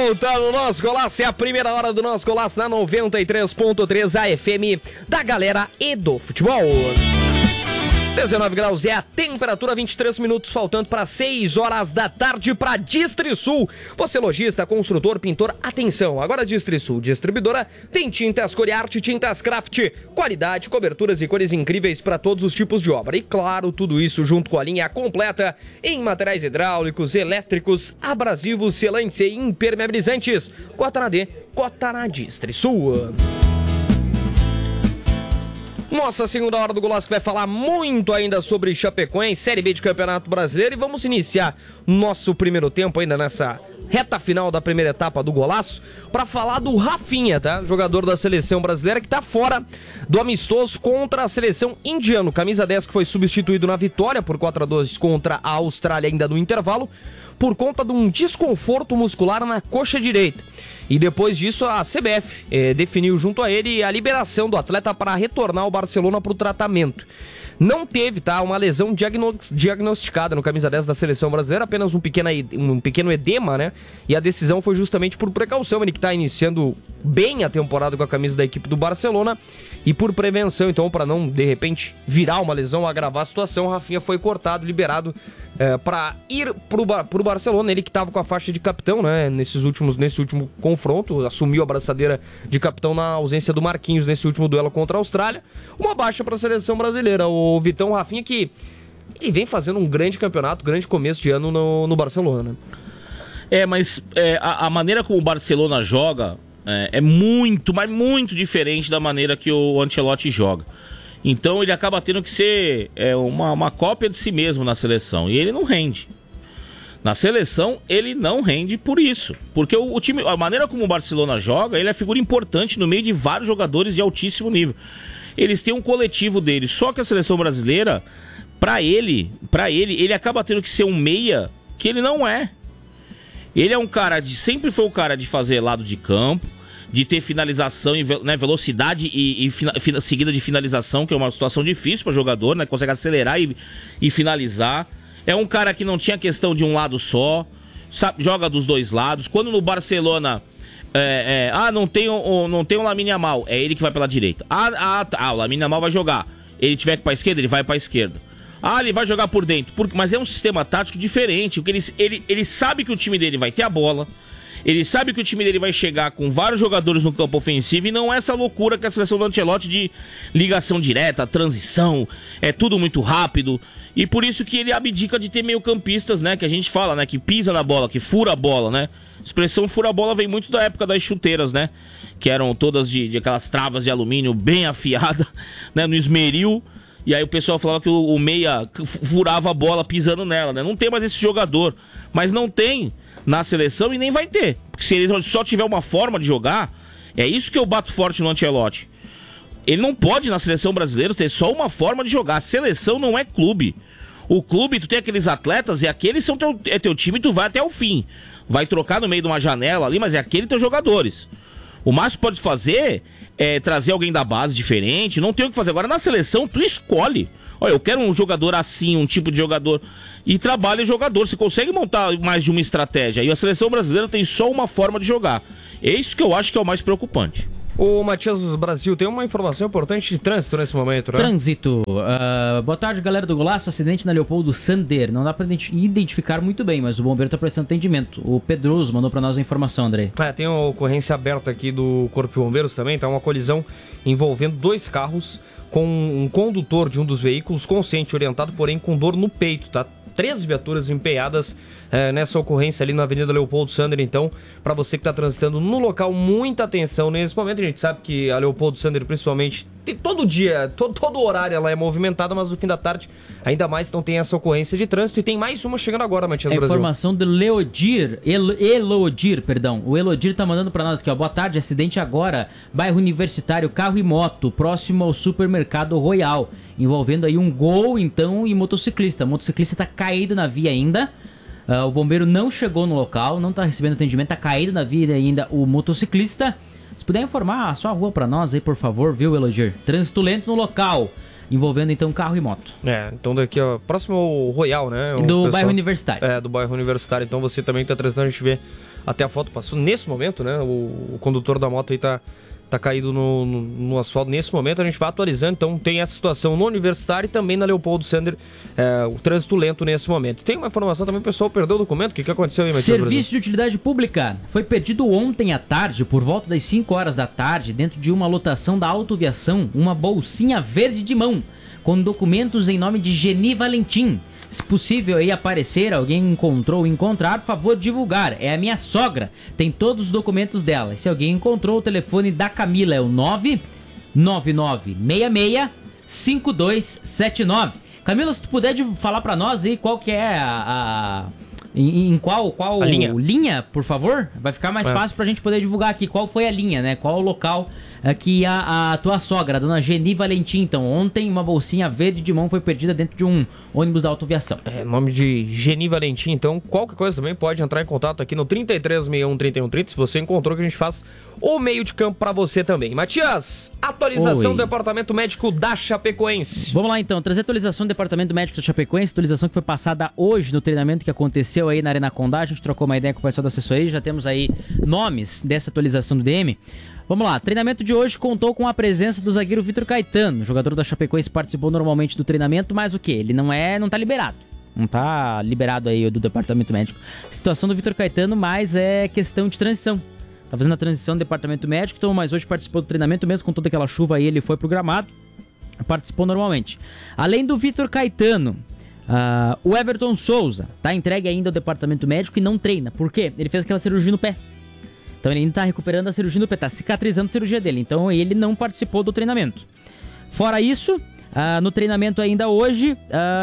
volta no nosso Golaço, é a primeira hora do nosso Golaço na 93.3 AFM da galera e do futebol. 19 graus é a temperatura, 23 minutos faltando para 6 horas da tarde para Distrisul. Você lojista, construtor, pintor, atenção, agora Distrisul, distribuidora, tem tintas Coriarte, tintas Craft, qualidade, coberturas e cores incríveis para todos os tipos de obra. E claro, tudo isso junto com a linha completa em materiais hidráulicos, elétricos, abrasivos, selantes e impermeabilizantes. Cota na D, cota na Distrisul. Nossa segunda hora do Golaço que vai falar muito ainda sobre Chapecoense, Série B de Campeonato Brasileiro, e vamos iniciar nosso primeiro tempo ainda nessa reta final da primeira etapa do Golaço para falar do Rafinha, tá? Jogador da seleção brasileira que tá fora do amistoso contra a seleção indiana. Camisa 10 que foi substituído na vitória por 4-2 contra a Austrália ainda no intervalo por conta de um desconforto muscular na coxa direita. E depois disso a CBF definiu junto a ele a liberação do atleta para retornar ao Barcelona para o tratamento. Não teve, tá, uma lesão diagnosticada no camisa 10 da seleção brasileira, apenas um pequeno edema, né? E a decisão foi justamente por precaução, ele que está iniciando bem a temporada com a camisa da equipe do Barcelona, e por prevenção, então, para não, de repente, virar uma lesão ou agravar a situação, o Rafinha foi cortado, liberado para ir pro Barcelona, ele que estava com a faixa de capitão, né, nesse último confronto, assumiu a braçadeira de capitão na ausência do Marquinhos nesse último duelo contra a Austrália. Uma baixa para a seleção brasileira, o Vitão Rafinha, que ele vem fazendo um grande campeonato, grande começo de ano no Barcelona, né? Mas a maneira como o Barcelona joga é muito, mas muito diferente da maneira que o Ancelotti joga. Então ele acaba tendo que ser uma cópia de si mesmo na seleção. E ele não rende. Na seleção, ele não rende por isso. Porque o time, a maneira como o Barcelona joga, ele é figura importante no meio de vários jogadores de altíssimo nível. Eles têm um coletivo deles. Só que a seleção brasileira, pra ele acaba tendo que ser um meia que ele não é. Ele é um cara sempre foi um cara de fazer lado de campo, de ter finalização, né, velocidade e seguida de finalização, que é uma situação difícil para jogador, né? Consegue acelerar e finalizar. É um cara que não tinha questão de um lado só, joga dos dois lados. Quando no Barcelona não tem o Lamine Yamal, é ele que vai pela direita. O Lamine Yamal vai jogar. Ele tiver que ir para esquerda, ele vai para esquerda. Ele vai jogar por dentro. Mas é um sistema tático diferente. Porque ele sabe que o time dele vai ter a bola. Ele sabe que o time dele vai chegar com vários jogadores no campo ofensivo e não é essa loucura que a seleção do Ancelotti de ligação direta, transição, é tudo muito rápido. E por isso que ele abdica de ter meio-campistas, né? Que a gente fala, né? Que pisa na bola, que fura a bola, né? A expressão fura a bola vem muito da época das chuteiras, né? Que eram todas de aquelas travas de alumínio bem afiadas, né? No esmeril. E aí o pessoal falava que o meia furava a bola pisando nela, né? Não tem mais esse jogador. Mas não tem na seleção e nem vai ter. Porque se ele só tiver uma forma de jogar, é isso que eu bato forte no Ancelotti. Ele não pode, na seleção brasileira, ter só uma forma de jogar. A seleção não é clube. O clube, tu tem aqueles atletas e aqueles são teu time e tu vai até o fim. Vai trocar no meio de uma janela ali, mas é aqueles teus jogadores. O máximo que pode fazer é trazer alguém da base diferente, não tem o que fazer. Agora, na seleção, tu escolhe. Olha, eu quero um jogador assim, um tipo de jogador. E trabalha o jogador. Você consegue montar mais de uma estratégia. E a seleção brasileira tem só uma forma de jogar. É isso que eu acho que é o mais preocupante. O Matias Brasil tem uma informação importante de trânsito nesse momento, né? Trânsito. Boa tarde, galera do Golaço. Acidente na Leopoldo Sander. Não dá pra identificar muito bem, mas o bombeiro tá prestando atendimento. O Pedroso mandou pra nós a informação, André. Tem uma ocorrência aberta aqui do Corpo de Bombeiros também. Tá uma colisão envolvendo 2 carros com um condutor de um dos veículos consciente, orientado, porém com dor no peito, tá? 3 viaturas empenhadas nessa ocorrência ali na Avenida Leopoldo Sander. Então, para você que está transitando no local, muita atenção nesse momento. A gente sabe que a Leopoldo Sander, principalmente, tem todo dia, todo horário ela é movimentada, mas no fim da tarde ainda mais não tem essa ocorrência de trânsito. E tem mais uma chegando agora, Matias Brasil. Informação do Eliodir, perdão. O Eliodir tá mandando para nós aqui, ó. Boa tarde, acidente agora, bairro Universitário, carro e moto, próximo ao supermercado Royal, envolvendo aí um Gol, então, e motociclista. O motociclista tá caído na via ainda. O bombeiro não chegou no local, não tá recebendo atendimento, tá caído na via ainda o motociclista. Se puder informar a sua rua pra nós aí, por favor, viu, Elogir? Trânsito lento no local, envolvendo então carro e moto. Então daqui, ó, próximo ao Royal, né? Do bairro Universitário. Do bairro Universitário. Então você também que tá transitando, a gente vê até a foto passou nesse momento, né? O condutor da moto aí tá caído no asfalto nesse momento. A gente vai atualizando, então tem essa situação no Universitário e também na Leopoldo Sender, o trânsito lento nesse momento. Tem uma informação também, o pessoal perdeu o documento. O que aconteceu aí, Matias? Serviço de utilidade pública foi perdido ontem à tarde, por volta das 5 horas da tarde, dentro de uma lotação da autoviação, uma bolsinha verde de mão, com documentos em nome de Geni Valentim. Se possível aí aparecer, alguém encontrou ou encontrar, por favor divulgar. É a minha sogra, tem todos os documentos dela. Se alguém encontrou, o telefone da Camila é o 999665279. Camila, se tu puder falar pra nós aí qual que é em qual a linha, por favor, vai ficar mais fácil pra gente poder divulgar aqui qual foi a linha, né? Qual o local que a tua sogra, a dona Geni Valentim. Então, ontem uma bolsinha verde de mão foi perdida dentro de um ônibus da autoviação. Nome de Geni Valentim. Então, qualquer coisa também pode entrar em contato aqui no 3361-3130. Se você encontrou, que a gente faz o meio de campo pra você também. Matias, atualização do Departamento Médico da Chapecoense. Vamos lá então, trazer atualização do Departamento Médico da Chapecoense, atualização que foi passada hoje no treinamento que aconteceu aí na Arena Condá. A gente trocou uma ideia com o pessoal da assessoria, já temos aí nomes dessa atualização do DM. Vamos lá, treinamento de hoje contou com a presença do zagueiro Vitor Caetano. O jogador da Chapecoense participou normalmente do treinamento, mas o quê? Ele não tá liberado. Não tá liberado aí do departamento médico. A situação do Vitor Caetano, mas é questão de transição. Tá fazendo a transição do departamento médico, então, mas hoje participou do treinamento, mesmo com toda aquela chuva aí, ele foi pro gramado. Participou normalmente. Além do Vitor Caetano, o Everton Souza tá entregue ainda ao departamento médico e não treina. Por quê? Ele fez aquela cirurgia no pé. Então ele ainda tá recuperando a cirurgia no pé, tá cicatrizando a cirurgia dele. Então ele não participou do treinamento. Fora isso, no treinamento ainda hoje,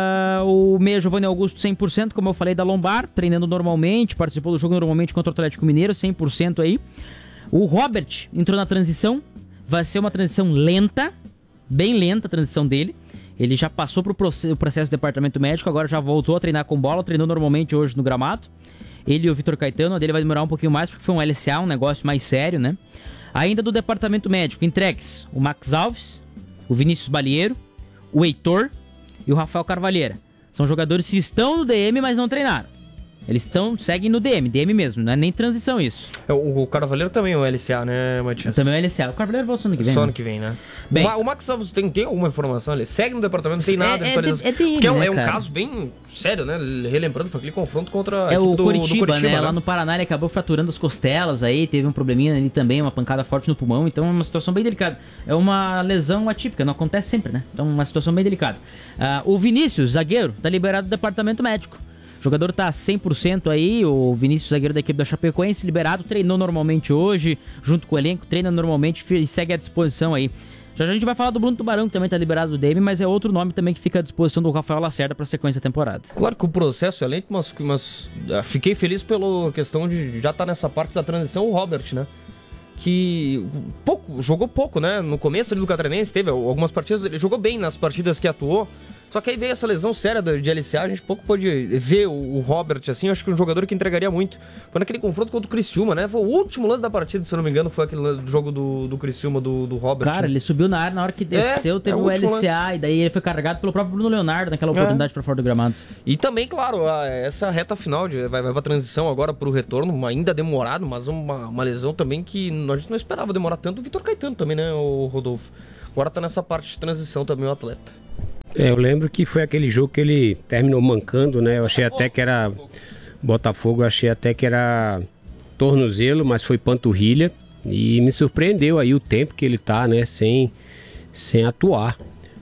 o meia Giovanni Augusto 100%, como eu falei, da lombar, treinando normalmente, participou do jogo normalmente contra o Atlético Mineiro, 100% aí. O Robert entrou na transição, vai ser uma transição lenta, bem lenta a transição dele. Ele já passou pro processo do departamento médico, agora já voltou a treinar com bola, treinou normalmente hoje no gramado. Ele e o Vitor Caetano, a dele vai demorar um pouquinho mais, porque foi um LCA, um negócio mais sério, né? Ainda do departamento médico, entregues o Max Alves, o Vinícius Balieiro, o Heitor e o Rafael Carvalheira. São jogadores que estão no DM, mas não treinaram. Eles seguem no DM mesmo, não é nem transição isso. O Carvalheiro também é um LCA, né, Matias? Também é um LCA. O Carvalheiro volta ano que vem. Só ano que vem, né? Bem, o Max Alves tem alguma informação? Ele segue no departamento, não tem nada. Porque é um caso bem sério, né? Relembrando, foi aquele confronto contra a equipe do Curitiba, né? Lá no Paraná ele acabou fraturando as costelas aí, teve um probleminha ali também, uma pancada forte no pulmão, então é uma situação bem delicada. É uma lesão atípica, não acontece sempre, né? Então é uma situação bem delicada. O Vinícius, zagueiro, tá liberado do departamento médico. O jogador tá 100% aí, o Vinícius, zagueiro da equipe da Chapecoense, liberado, treinou normalmente hoje, junto com o elenco, treina normalmente e segue à disposição aí. Já a gente vai falar do Bruno Tubarão, que também tá liberado do DM, mas é outro nome também que fica à disposição do Rafael Lacerda para a sequência da temporada. Claro que o processo é lento, mas fiquei feliz pela questão de já estar nessa parte da transição, o Robert, né? Que jogou pouco, né? No começo ali do Catarinense, teve algumas partidas, ele jogou bem nas partidas que atuou. Só que aí veio essa lesão séria de LCA, a gente pouco pôde ver o Robert assim, eu acho que um jogador que entregaria muito. Foi naquele confronto contra o Criciúma, né? Foi o último lance da partida, se eu não me engano, foi aquele jogo do Criciúma, do Robert. Cara, ele subiu na área, na hora que desceu, teve o LCA, lance. E daí ele foi carregado pelo próprio Bruno Leonardo naquela oportunidade pra fora do gramado. E também, claro, essa reta final, vai pra transição agora pro retorno, ainda demorado, mas uma lesão também que a gente não esperava demorar tanto. O Vitor Caetano também, né, o Rodolfo? Agora tá nessa parte de transição também o atleta. Eu lembro que foi aquele jogo que ele terminou mancando, né? Eu achei até que era Botafogo, eu achei até que era tornozelo, mas foi panturrilha. E me surpreendeu aí o tempo que ele tá, né? Sem atuar.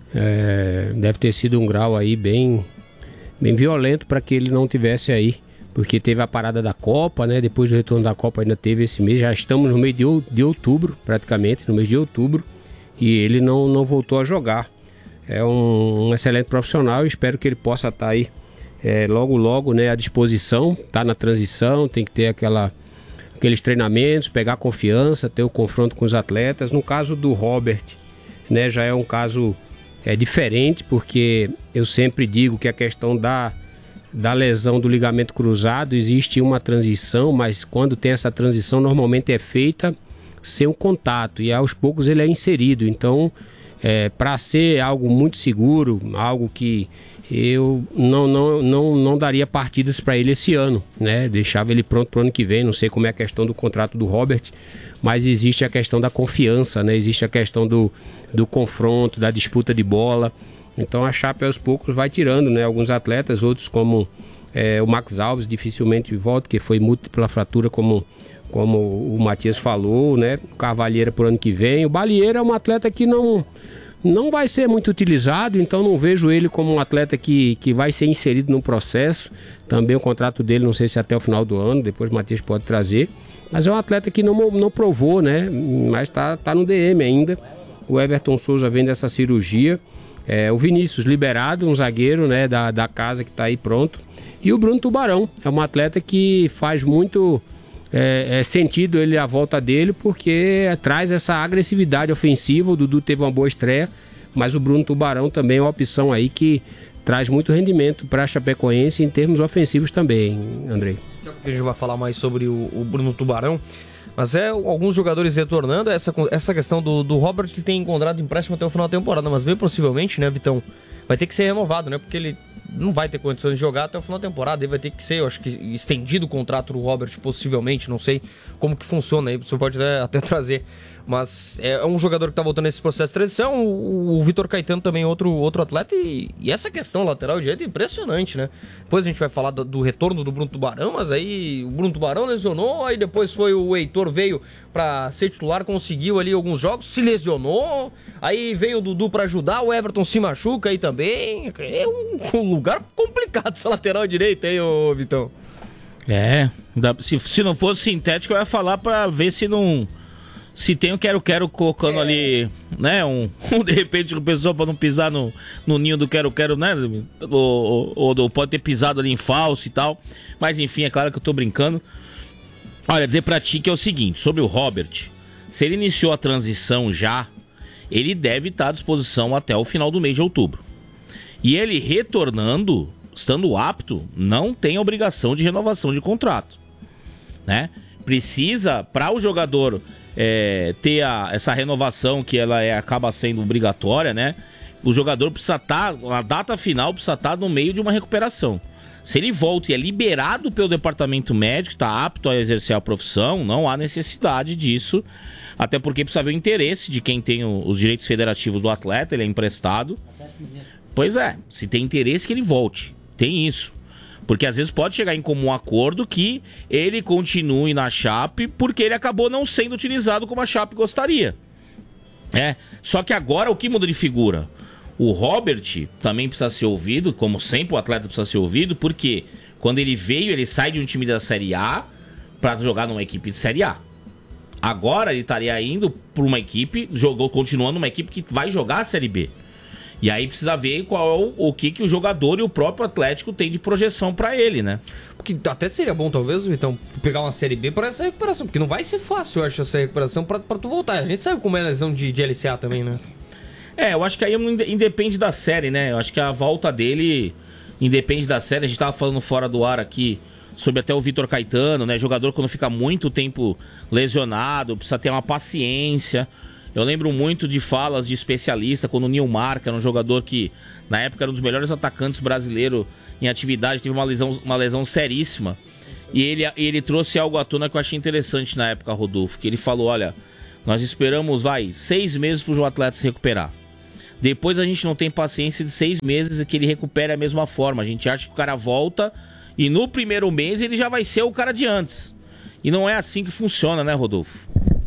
Deve ter sido um grau aí bem violento para que ele não tivesse aí. Porque teve a parada da Copa, né? Depois do retorno da Copa ainda teve esse mês. Já estamos no mês de outubro, praticamente, no mês de outubro. E ele não voltou a jogar. É um excelente profissional e espero que ele possa estar aí logo, né, à disposição. Tá na transição, tem que ter aqueles treinamentos, pegar confiança, ter o confronto com os atletas. No caso do Robert, né, já é um caso diferente, porque eu sempre digo que a questão da lesão do ligamento cruzado, existe uma transição, mas quando tem essa transição normalmente é feita sem um contato e aos poucos ele é inserido. Então, para ser algo muito seguro, algo que eu não daria partidas para ele esse ano, né? Deixava ele pronto para o ano que vem. Não sei como é a questão do contrato do Robert, mas existe a questão da confiança, né? Existe a questão do confronto, da disputa de bola. Então a Chape aos poucos vai tirando, né? Alguns atletas, outros como o Max Alves dificilmente volta, porque foi múltipla fratura, como o Matias falou, né? O Carvalheira por ano que vem. O Balieira é um atleta que não vai ser muito utilizado, então não vejo ele como um atleta que vai ser inserido no processo. Também o contrato dele, não sei se até o final do ano, depois o Matias pode trazer. Mas é um atleta que não provou, né? Mas tá no DM ainda. O Everton Souza vem dessa cirurgia. O Vinícius liberado, um zagueiro, né, da casa que está aí pronto. E o Bruno Tubarão, é um atleta que faz muito sentido ele a volta dele, porque traz essa agressividade ofensiva. O Dudu teve uma boa estreia, mas o Bruno Tubarão também é uma opção aí que traz muito rendimento para a Chapecoense em termos ofensivos também, Andrei. A gente vai falar mais sobre o Bruno Tubarão, mas alguns jogadores retornando. Essa questão do Robert, que tem encontrado empréstimo até o final da temporada, mas bem possivelmente, né, Vitão, vai ter que ser renovado, né, porque ele não vai ter condições de jogar até o final da temporada. Ele vai ter que ser, eu acho que, estendido o contrato do Robert, possivelmente, não sei como que funciona aí, você pode até trazer. Mas é um jogador que está voltando nesse processo de transição. O Vitor Caetano também é outro atleta. E essa questão lateral direito é impressionante, né? Depois a gente vai falar do retorno do Bruno Tubarão, mas aí o Bruno Tubarão lesionou, aí depois foi o Heitor, veio para ser titular, conseguiu ali alguns jogos, se lesionou, aí veio o Dudu para ajudar, o Everton se machuca aí também. É um lugar complicado essa lateral direita aí, ô Vitão. Se não fosse sintético, eu ia falar para ver se não... Se tem o quero-quero colocando ali, né, de repente o pessoal para não pisar no ninho do quero-quero, né, ou pode ter pisado ali em falso e tal, mas enfim, é claro que eu tô brincando. Olha, dizer pra ti que é o seguinte, sobre o Robert, se ele iniciou a transição já, ele deve estar à disposição até o final do mês de outubro. E ele retornando, estando apto, não tem obrigação de renovação de contrato, né? Precisa, para o jogador ter essa renovação, que ela acaba sendo obrigatória, né? O jogador precisa estar, a data final precisa estar no meio de uma recuperação. Se ele volta e é liberado pelo departamento médico, está apto a exercer a profissão, não há necessidade disso, até porque precisa ver o interesse de quem tem os direitos federativos do atleta, ele é emprestado. Pois é, se tem interesse que ele volte, tem isso. Porque às vezes pode chegar em comum acordo que ele continue na Chape porque ele acabou não sendo utilizado como a Chape gostaria. Só que agora o que muda de figura? O Robert também precisa ser ouvido, como sempre o atleta precisa ser ouvido, porque quando ele veio, ele sai de um time da Série A para jogar numa equipe de Série A. Agora ele estaria indo para uma equipe, continuando uma equipe que vai jogar a Série B. E aí precisa ver o que o jogador e o próprio Atlético tem de projeção pra ele, né? Porque até seria bom, talvez, então, pegar uma Série B para essa recuperação, porque não vai ser fácil, eu acho, essa recuperação pra tu voltar. A gente sabe como é a lesão de LCA também, né? Eu acho que aí independe da série, né? Eu acho que a volta dele independe da série. A gente tava falando fora do ar aqui sobre até o Vitor Caetano, né? Jogador quando fica muito tempo lesionado, precisa ter uma paciência. Eu lembro muito de falas de especialista, quando o Nilmar, que era um jogador que na época era um dos melhores atacantes brasileiros em atividade, teve uma lesão seríssima. E ele trouxe algo à tona que eu achei interessante na época, Rodolfo, que ele falou, olha, nós esperamos, 6 meses para o atleta se recuperar. Depois a gente não tem paciência de 6 meses que ele recupere a mesma forma. A gente acha que o cara volta e no primeiro mês ele já vai ser o cara de antes. E não é assim que funciona, né, Rodolfo?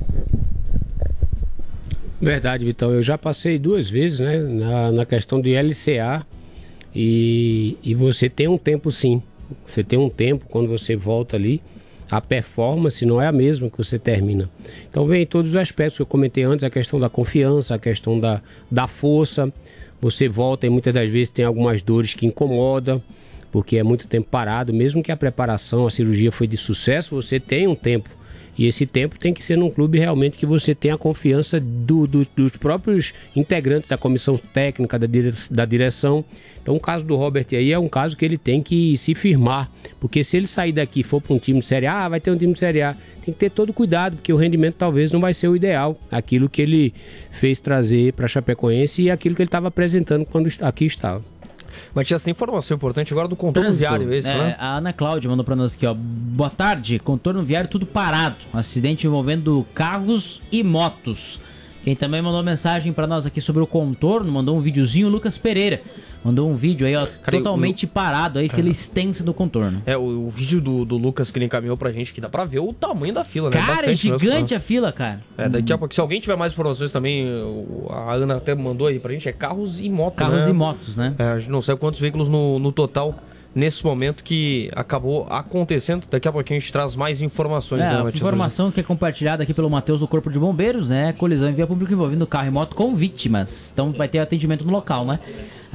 Verdade, Vitão. Eu já passei 2 vezes, né, na questão de LCA e você tem um tempo, sim. Você tem um tempo quando você volta ali, a performance não é a mesma que você termina. Então vem todos os aspectos que eu comentei antes, a questão da confiança, a questão da força. Você volta e muitas das vezes tem algumas dores que incomodam, porque é muito tempo parado. Mesmo que a preparação, a cirurgia foi de sucesso, você tem um tempo. E esse tempo tem que ser num clube realmente que você tenha a confiança dos próprios integrantes da comissão técnica, da direção. Então o caso do Robert aí é um caso que ele tem que se firmar, porque se ele sair daqui e for para um time de Série A, vai ter um time de Série A. Tem que ter todo cuidado, porque o rendimento talvez não vai ser o ideal, aquilo que ele fez trazer para a Chapecoense e aquilo que ele estava apresentando quando aqui estava. Matias, tem informação importante agora do contorno viário, esse, né? A Ana Cláudia mandou pra nós aqui, ó. Boa tarde, contorno viário tudo parado. Acidente envolvendo carros e motos. Quem também mandou mensagem pra nós aqui sobre o contorno, mandou um videozinho, o Lucas Pereira. Mandou um vídeo aí, ó, cara, totalmente parado aí, fila extensa do contorno. O vídeo do Lucas que ele encaminhou pra gente, que dá pra ver o tamanho da fila, né? Cara, é gigante a fila, cara. Daqui a pouco, se alguém tiver mais informações também, a Ana até mandou aí pra gente, é carros e motos, Carros e motos, né? A gente não sabe quantos veículos no total nesse momento que acabou acontecendo. Daqui a pouquinho a gente traz mais informações. A informação que é compartilhada aqui pelo Matheus do Corpo de Bombeiros, né? Colisão em via pública envolvendo carro e moto com vítimas. Então vai ter atendimento no local, né?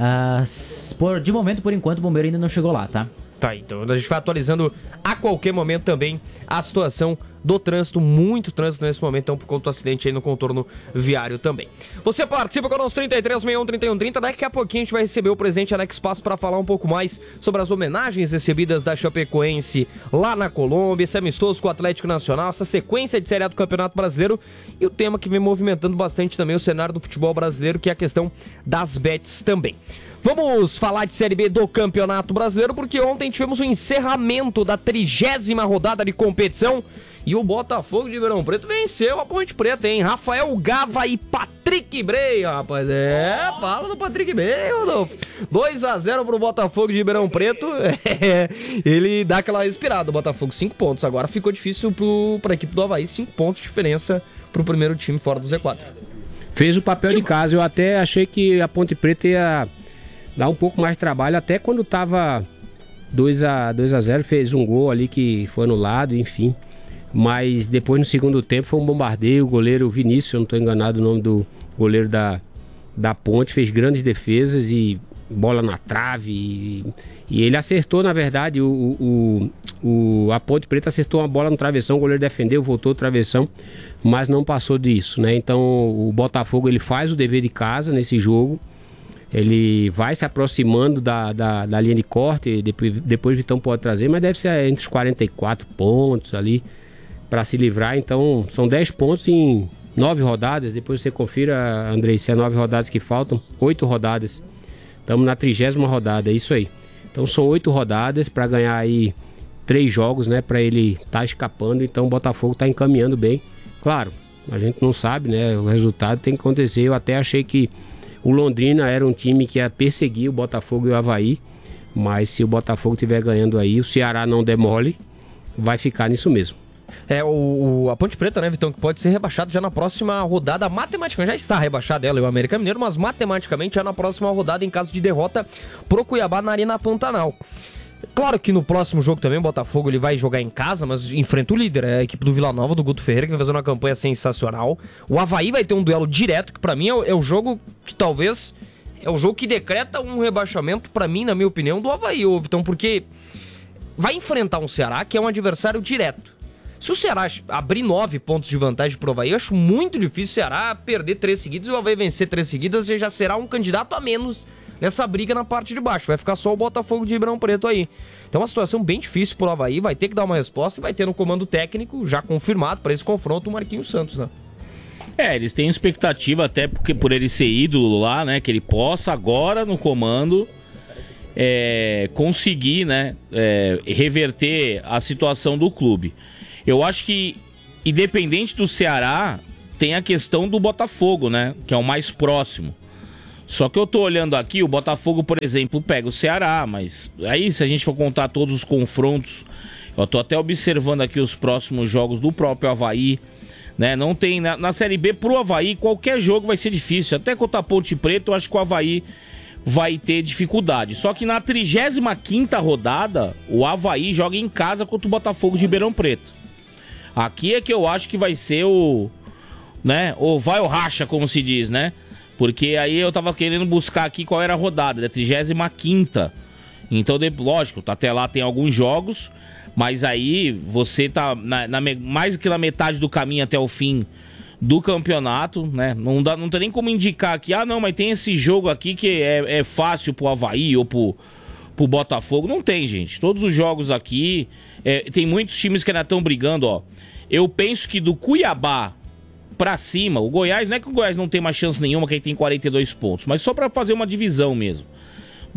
De momento, por enquanto, o bombeiro ainda não chegou lá, tá? Tá, então a gente vai atualizando a qualquer momento também a situação do trânsito, muito trânsito nesse momento, então por conta do acidente aí no contorno viário também. Você participa com o nosso 3361-3130, daqui a pouquinho a gente vai receber o presidente Alex Passo para falar um pouco mais sobre as homenagens recebidas da Chapecoense lá na Colômbia, esse amistoso com o Atlético Nacional, essa sequência de Série A do Campeonato Brasileiro e o tema que vem movimentando bastante também o cenário do futebol brasileiro, que é a questão das bets também. Vamos falar de Série B do Campeonato Brasileiro, porque ontem tivemos o encerramento da 30ª rodada de competição e o Botafogo de Ribeirão Preto venceu a Ponte Preta, hein? Rafael Gava e Patrick Breia, rapaz. Fala do Patrick Breia, Rodolfo. 2-0 pro Botafogo de Ribeirão Preto. Ele dá aquela respirada, o Botafogo 5 pontos. Agora ficou difícil pra equipe do Avaí, 5 pontos de diferença pro primeiro time fora do Z4. Fez o papel de casa, eu até achei que a Ponte Preta ia dar um pouco mais de trabalho, até quando tava 2-0, fez um gol ali que foi anulado, enfim. Mas depois no segundo tempo foi um bombardeio, o goleiro Vinícius, eu não estou enganado o nome do goleiro da Ponte, fez grandes defesas e bola na trave e ele acertou, na verdade, a Ponte Preta acertou uma bola no travessão, o goleiro defendeu, voltou o travessão, mas não passou disso, né? Então o Botafogo ele faz o dever de casa nesse jogo. Ele vai se aproximando da linha de corte, depois o Vitão pode trazer, mas deve ser entre os 44 pontos ali para se livrar. Então são 10 pontos em 9 rodadas, depois você confira, Andrei, se é 9 rodadas que faltam, 8 rodadas. Estamos na 30ª rodada, é isso aí. Então são 8 rodadas para ganhar aí 3 jogos, né, para ele estar escapando. Então o Botafogo está encaminhando bem. Claro, a gente não sabe, né, o resultado tem que acontecer. Eu até achei que o Londrina era um time que ia perseguir o Botafogo e o Avaí, mas se o Botafogo estiver ganhando aí, o Ceará não demole, vai ficar nisso mesmo. A Ponte Preta, né, Vitão, que pode ser rebaixado já na próxima rodada, matematicamente, já está rebaixado ela e o América Mineiro, mas matematicamente já na próxima rodada em caso de derrota pro Cuiabá na Arena Pantanal. Claro que no próximo jogo também o Botafogo ele vai jogar em casa, mas enfrenta o líder, a equipe do Vila Nova, do Guto Ferreira, que vai fazer uma campanha sensacional. O Avaí vai ter um duelo direto, que pra mim é o jogo que talvez é o jogo que decreta um rebaixamento, pra mim, na minha opinião, do Avaí, Vitão, porque vai enfrentar um Ceará que é um adversário direto. Se o Ceará abrir 9 pontos de vantagem pro Avaí, eu acho muito difícil o Ceará perder 3 seguidas e o Avaí vencer 3 seguidas, e já será um candidato a menos nessa briga na parte de baixo. Vai ficar só o Botafogo de Ribeirão Preto aí. Então é uma situação bem difícil pro Avaí, vai ter que dar uma resposta e vai ter no comando técnico, já confirmado para esse confronto, o Marquinhos Santos, né? Eles têm expectativa até porque por ele ser ídolo lá, né, que ele possa agora no comando conseguir, né, reverter a situação do clube. Eu acho que, independente do Ceará, tem a questão do Botafogo, né, que é o mais próximo. Só que eu tô olhando aqui, o Botafogo, por exemplo, pega o Ceará, mas aí se a gente for contar todos os confrontos, eu tô até observando aqui os próximos jogos do próprio Avaí, né? Não tem, na Série B pro Avaí, qualquer jogo vai ser difícil, até contra a Ponte Preta eu acho que o Avaí vai ter dificuldade. Só que na 35ª rodada, o Avaí joga em casa contra o Botafogo de Ribeirão Preto. Aqui é que eu acho que vai ser né, ou vai ou racha, como se diz, né? Porque aí eu tava querendo buscar aqui qual era a rodada, da 35ª. Então, lógico, até lá tem alguns jogos, mas aí você tá mais que na metade do caminho até o fim do campeonato, né? Não tem nem como indicar aqui, não, mas tem esse jogo aqui que é fácil pro Avaí ou pro Botafogo. Não tem, gente. Todos os jogos aqui, tem muitos times que ainda estão brigando, ó. Eu penso que do Cuiabá pra cima, o Goiás, não é que o Goiás não tem mais chance nenhuma, que ele tem 42 pontos, mas só pra fazer uma divisão mesmo.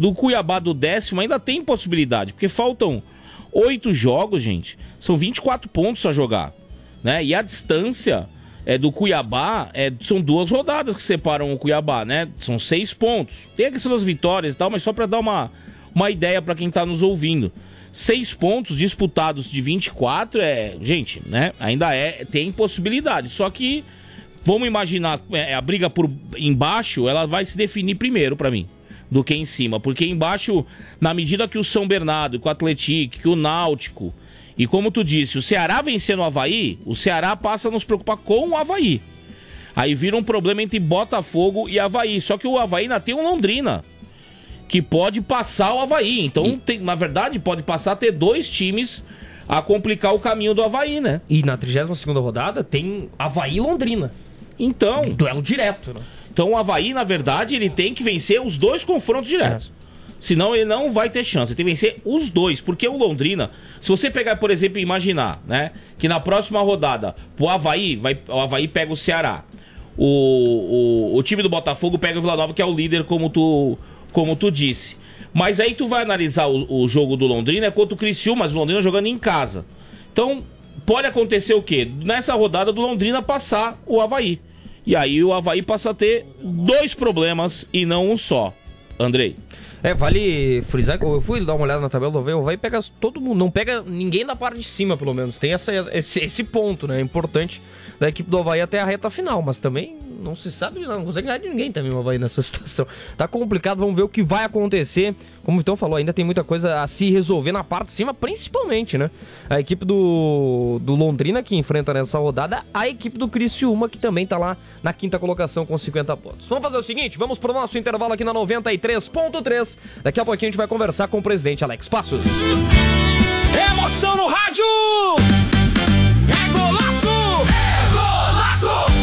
Do Cuiabá do 10º ainda tem possibilidade, porque faltam 8 jogos, gente. São 24 pontos a jogar, né? E a distância do Cuiabá são 2 rodadas que separam o Cuiabá, né? São 6 pontos. Tem a questão das vitórias e tal, mas só para dar uma ideia para quem tá nos ouvindo. 6 pontos disputados de 24 gente, né? Ainda tem possibilidade. Só que, vamos imaginar, a briga por embaixo, ela vai se definir primeiro para mim, do que em cima. Porque embaixo, na medida que o São Bernardo, que o Atlético, que o Náutico, e como tu disse, o Ceará vencendo o Avaí, o Ceará passa a nos preocupar com o Avaí. Aí vira um problema entre Botafogo e Avaí. Só que o Avaí ainda tem um Londrina, que pode passar o Avaí. Então, na verdade, pode passar a ter 2 times a complicar o caminho do Avaí, né? E na 32ª rodada tem Avaí e Londrina. Então... duelo direto, né? Então o Avaí, na verdade, ele tem que vencer os 2 confrontos diretos. Senão ele não vai ter chance. Ele tem que vencer os 2. Porque o Londrina, se você pegar, por exemplo, e imaginar, né? Que na próxima rodada, o Avaí pega o Ceará. O time do Botafogo pega o Vila Nova, que é o líder, como tu disse. Mas aí tu vai analisar o jogo do Londrina contra o Criciúma, mas o Londrina jogando em casa. Então, pode acontecer o quê? Nessa rodada do Londrina passar o Avaí. E aí o Avaí passa a ter 2 problemas e não um só. Andrei. Vale frisar que eu fui dar uma olhada na tabela do Avaí, o Avaí pega todo mundo, não pega ninguém da parte de cima, pelo menos. Tem esse ponto, né? Importante da equipe do Avaí até a reta final, mas também não se sabe, não consegue ganhar de ninguém também o Avaí nessa situação. Tá complicado, vamos ver o que vai acontecer. Como o Vitão falou, ainda tem muita coisa a se resolver na parte de cima, principalmente, né? A equipe do Londrina que enfrenta nessa rodada, a equipe do Criciúma que também tá lá na 5ª colocação com 50 pontos. Vamos fazer o seguinte, vamos pro nosso intervalo aqui na 93.3. Daqui a pouquinho a gente vai conversar com o presidente Alex Passos. Emoção no rádio! É golaço! É golaço!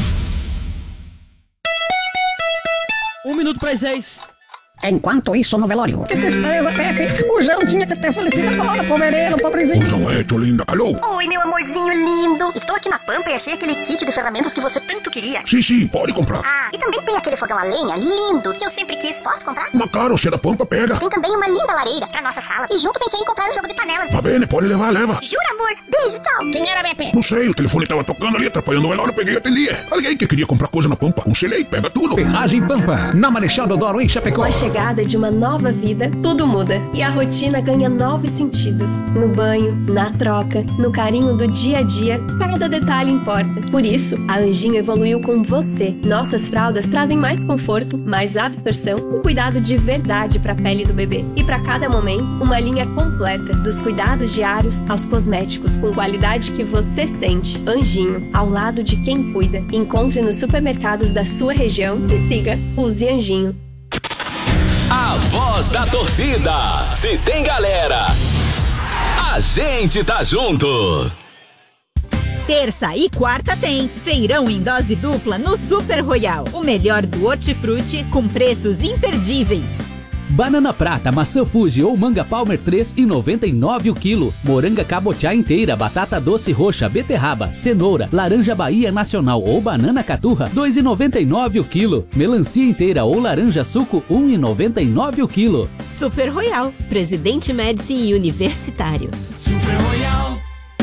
1 minuto para as 6. Enquanto isso, no velório. Que tristeza, Pepe. O João tinha que ter falecido agora, pobreiro, pobrezinho. Não é, tô linda. Alô? Oi, meu amorzinho lindo. Estou aqui na Pampa e achei aquele kit de ferramentas que você tanto queria. Sim, pode comprar. Ah, e também tem aquele fogão a lenha lindo que eu sempre quis. Posso comprar? Mas claro, se é da Pampa, pega. Tem também uma linda lareira pra nossa sala. E junto pensei em comprar um jogo de panelas. Tá bem, pode levar, leva. Jura, amor? Beijo, tchau. Quem era, Pepe? Não sei, o telefone tava tocando ali, atrapalhando o velório, eu peguei e atendi. Alguém que queria comprar coisa na Pampa, aconselhei, pega tudo. Ferragem Pampa, na Marechal Deodoro, em Chapecó. Com a chegada de uma nova vida, tudo muda. E a rotina ganha novos sentidos. No banho, na troca, no carinho do dia a dia, cada detalhe importa. Por isso, a Anjinho evoluiu com você. Nossas fraldas trazem mais conforto, mais absorção e cuidado de verdade para a pele do bebê. E para cada momento, uma linha completa, dos cuidados diários aos cosméticos com qualidade que você sente. Anjinho, ao lado de quem cuida. Encontre nos supermercados da sua região e siga Use Anjinho. A voz da torcida. Se tem galera, a gente tá junto. Terça e quarta tem feirão em dose dupla no Super Royal. O melhor do hortifruti com preços imperdíveis. Banana prata, maçã Fuji ou manga Palmer 3,99 o quilo. Moranga cabotiá inteira, batata doce roxa, beterraba, cenoura, laranja Bahia Nacional ou banana caturra 2,99 o quilo. Melancia inteira ou laranja suco 1,99 o quilo. Super Royal, Presidente Médici e Universitário. Super Royal.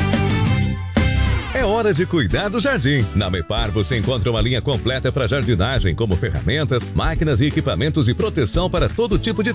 É hora de cuidar do jardim. Na Mepar você encontra uma linha completa para jardinagem, como ferramentas, máquinas e equipamentos de proteção para todo tipo de